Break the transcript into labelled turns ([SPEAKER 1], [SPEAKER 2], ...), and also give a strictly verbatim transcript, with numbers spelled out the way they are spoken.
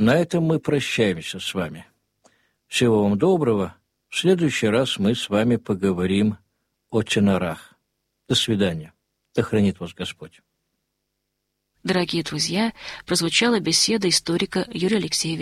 [SPEAKER 1] На этом мы прощаемся с вами. Всего вам доброго. В следующий раз мы с вами поговорим о тенорах. До свидания. Да хранит вас Господь.
[SPEAKER 2] Дорогие друзья, прозвучала беседа историка Юрия Алексеевича